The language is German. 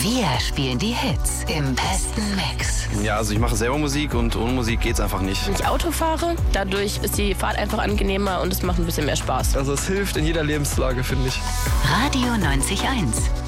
Wir spielen die Hits im besten Mix. Ja, also ich mache selber Musik und ohne Musik geht's einfach nicht. Wenn ich Auto fahre, dadurch ist die Fahrt einfach angenehmer und es macht ein bisschen mehr Spaß. Also es hilft in jeder Lebenslage, finde ich. Radio 90.1.